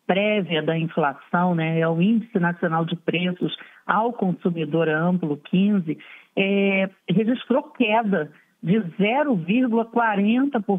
prévia da inflação, né, é o Índice Nacional de Preços ao Consumidor Amplo, 15, registrou queda de 0,40%